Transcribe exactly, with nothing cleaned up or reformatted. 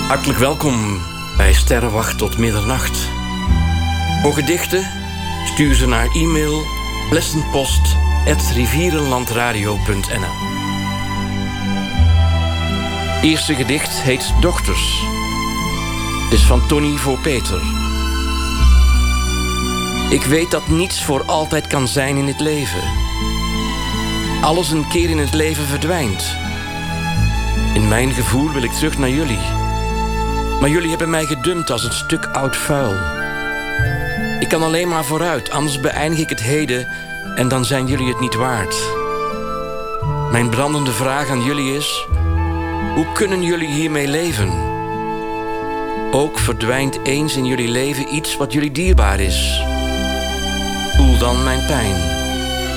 Hartelijk welkom bij Sterrenwacht tot middernacht. Voor gedichten stuur ze naar e-mail plessenpost at rivierenlandradio punt n l. Eerste gedicht heet Dochters. Het is van Tony voor Peter. Ik weet dat niets voor altijd kan zijn in het leven. Alles een keer in het leven verdwijnt. In mijn gevoel wil ik terug naar jullie. Maar jullie hebben mij gedumpt als een stuk oud vuil. Ik kan alleen maar vooruit, anders beëindig ik het heden en dan zijn jullie het niet waard. Mijn brandende vraag aan jullie is: hoe kunnen jullie hiermee leven? Ook verdwijnt eens in jullie leven iets wat jullie dierbaar is. Voel dan mijn pijn.